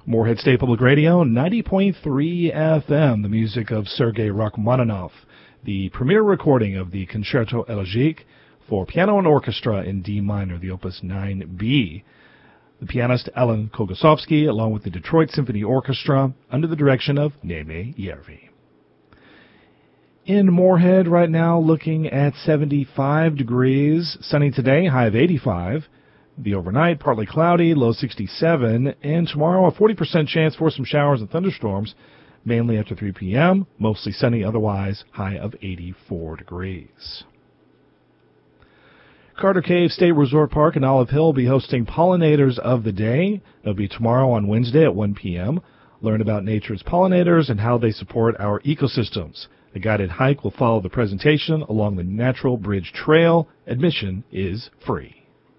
Moorhead State Public Radio, 90.3 FM, the music of Sergei Rachmaninoff, the premiere recording of the Concerto Elegiaque for piano and orchestra in D minor, the Opus 9B. The pianist Alan Kogosovsky, along with the Detroit Symphony Orchestra, under the direction of Neme Järvi. In Moorhead right now, looking at 75 degrees, sunny today, high of 85. The overnight, partly cloudy, low 67, and tomorrow a 40% chance for some showers and thunderstorms, mainly after 3 p.m., mostly sunny otherwise, high of 84 degrees. Carter Cave State Resort Park in Olive Hill will be hosting Pollinators of the Day. It'll be tomorrow on Wednesday at 1 p.m. Learn about nature's pollinators and how they support our ecosystems. A guided hike will follow the presentation along the Natural Bridge Trail. Admission is free.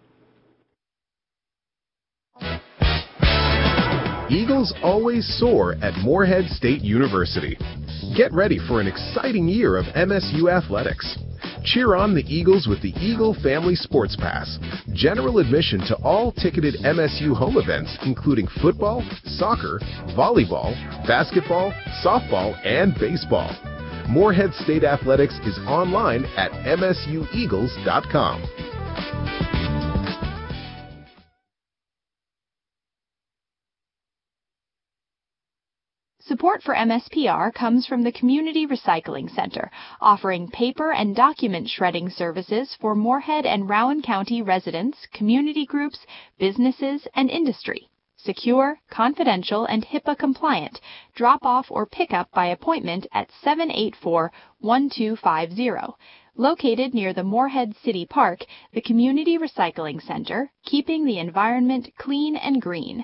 Eagles always soar at Moorhead State University. Get ready for an exciting year of MSU athletics. Cheer on the Eagles with the Eagle Family Sports Pass. General admission to all ticketed MSU home events, including football, soccer, volleyball, basketball, softball, and baseball. Moorhead State Athletics is online at msueagles.com. Support for MSPR comes from the Community Recycling Center, offering paper and document shredding services for Moorhead and Rowan County residents, community groups, businesses, and industry. Secure, confidential, and HIPAA compliant. Drop off or pick up by appointment at 784-1250. Located near the Moorhead City Park, the Community Recycling Center, keeping the environment clean and green.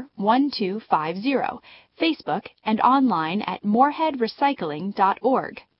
784-1250. Facebook and online at moorheadrecycling.org.